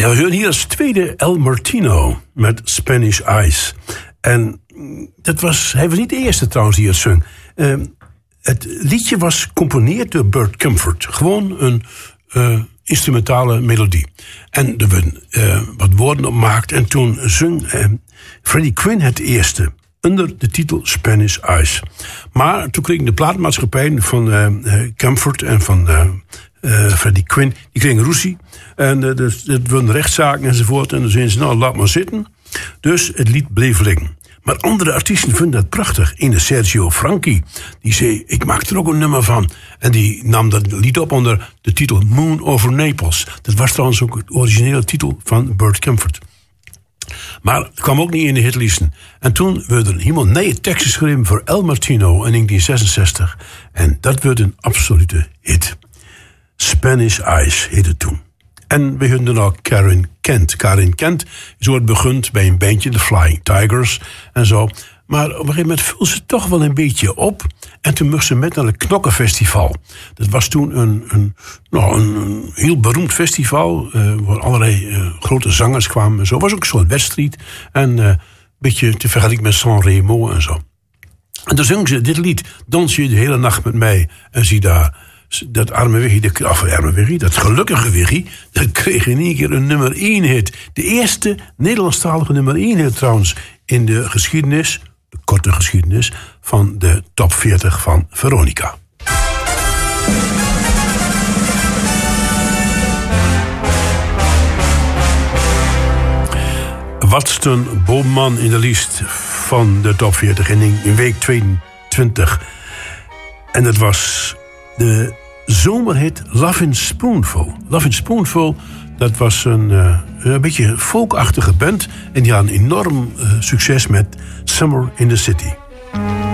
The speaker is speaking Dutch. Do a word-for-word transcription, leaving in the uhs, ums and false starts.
Ja, we horen hier als tweede El Martino met Spanish Eyes. En dat was, hij was niet de eerste trouwens die het zong. Uh, het liedje was gecomponeerd door Bert Comfort. Gewoon een uh, instrumentale melodie. En er werden uh, wat woorden opgemaakt. En toen zong uh, Freddie Quinn het eerste. Onder de titel Spanish Eyes. Maar toen kregen de platenmaatschappijen van uh, uh, Comfort en van uh, uh, Freddie Quinn, die kregen ruzie. En uh, dus, het werden rechtszaken enzovoort. En dan zeiden ze, nou, laat maar zitten. Dus het lied bleef liggen. Maar andere artiesten vonden dat prachtig. Ene Sergio Franchi, die zei, ik maak er ook een nummer van. En die nam dat lied op onder de titel Moon over Naples. Dat was trouwens ook het originele titel van Bert Comfort. Maar het kwam ook niet in de hitlisten. En toen werd er helemaal nieuwe teksten geschreven voor El Martino in negentien zesenzestig. En dat werd een absolute hit. Spanish Eyes heette toen. En we hoorden dan ook Karen Kent. Karen Kent is ooit begund bij een bandje, de Flying Tigers en zo. Maar op een gegeven moment viel ze toch wel een beetje op. En toen mocht ze met naar het Knokkenfestival. Dat was toen een, een, nou, een, een heel beroemd festival. Uh, waar allerlei uh, grote zangers kwamen en zo. Was ook zo'n wedstrijd. En uh, een beetje te vergelijken met Sanremo en zo. En toen zong ze dit lied. Dans je de hele nacht met mij. En zie daar. Dat arme Wiggy, de, of arme Wiggy, dat gelukkige Wiggy, dat kreeg in één keer een nummer één hit. De eerste Nederlandstalige nummer één hit trouwens in de geschiedenis, de korte geschiedenis, van de top veertig van Veronica. Wat stond bovenman in de lijst van de top veertig in, in week tweeëntwintig? En dat was de zomerhit Lovin' Spoonful. Lovin' Spoonful, dat was een, uh, een beetje folkachtige band. En die hadden enorm uh, succes met Summer in the City.